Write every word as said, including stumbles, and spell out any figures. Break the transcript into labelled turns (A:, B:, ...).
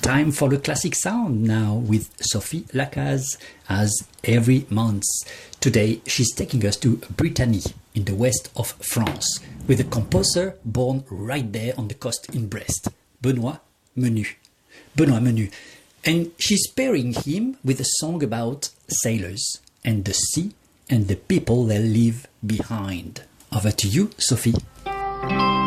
A: Time for the classic sound now with Sophie Lacaze, as every month. Today she's taking us to Brittany in the west of France with a composer born right there on the coast in Brest, Benoît Menu. Benoît Menu. And she's pairing him with a song about sailors and the sea and the people they leave behind. Over to you, Sophie.